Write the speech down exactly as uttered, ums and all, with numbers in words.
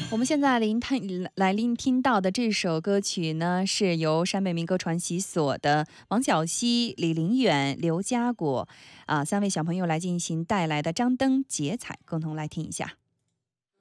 我们现在聆听来聆听到的这首歌曲呢，是由山北民歌传习所的王小溪、李林远、刘家果啊三位小朋友来进行带来的张灯结彩，共同来听一下。